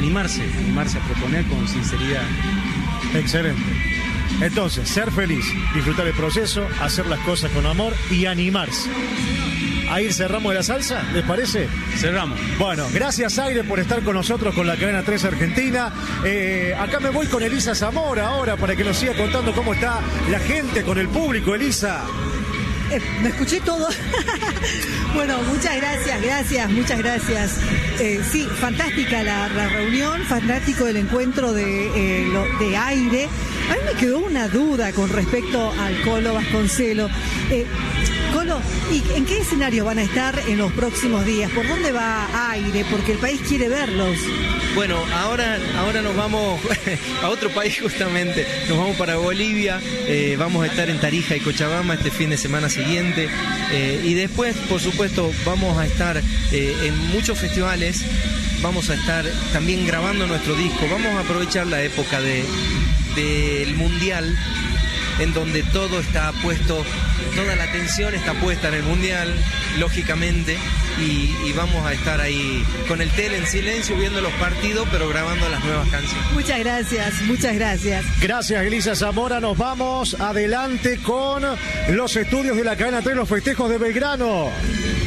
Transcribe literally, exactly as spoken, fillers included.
animarse, animarse a proponer con sinceridad. Excelente. Entonces, ser feliz, disfrutar el proceso, hacer las cosas con amor y animarse. Ahí cerramos de la salsa, ¿les parece? Cerramos. Bueno, gracias Aire por estar con nosotros con la cadena tres Argentina. Eh, acá me voy con Elisa Zamora ahora para que nos siga contando cómo está la gente con el público. Elisa. Eh, me escuché todo. Bueno, muchas gracias, gracias, muchas gracias. Eh, sí, fantástica la, la reunión, fantástico el encuentro de, eh, lo, de Aire. A mí me quedó una duda con respecto al Colo Vasconcelos. Eh, Colo, ¿y en qué escenario van a estar en los próximos días? ¿Por dónde va Aire? Porque el país quiere verlos. Bueno, ahora, ahora nos vamos a otro país justamente, nos vamos para Bolivia, eh, vamos a estar en Tarija y Cochabamba este fin de semana siguiente, eh, y después, por supuesto, vamos a estar eh, en muchos festivales, vamos a estar también grabando nuestro disco, vamos a aprovechar la época de, del Mundial, en donde todo está puesto, toda la atención está puesta en el Mundial, lógicamente, y, y vamos a estar ahí con el tele en silencio, viendo los partidos, pero grabando las nuevas canciones. Muchas gracias, muchas gracias. Gracias, Elisa Zamora. Nos vamos adelante con los estudios de la cadena tres, los festejos de Belgrano.